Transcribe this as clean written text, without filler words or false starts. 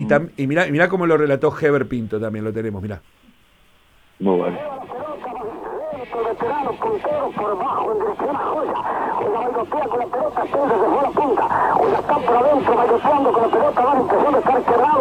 y mirá cómo lo relató Heber Pinto, también lo tenemos, mirá. Muy bueno. Veterano, puntero por bajo, en dirección a Joya. Joya bailotea con la pelota, siempre se fue a la punta. Joya está por adentro, bailoteando con la pelota, va en impresión de estar quebrado.